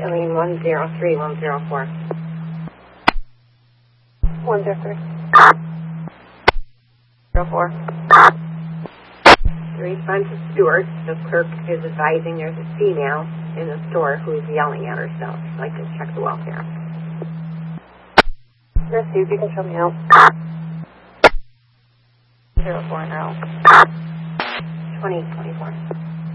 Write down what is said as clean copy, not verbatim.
Alien 103, 104. 103. 04. The response is Stuart. The clerk is advising there's a female in the store who is yelling at herself. She'd like to check the welfare. Let's see if you can show me out. 04 now. 2024.